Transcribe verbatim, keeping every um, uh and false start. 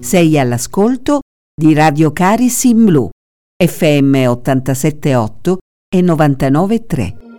Sei all'ascolto di Radio Caris in Blu, F M ottantasette virgola otto e novantanove virgola tre.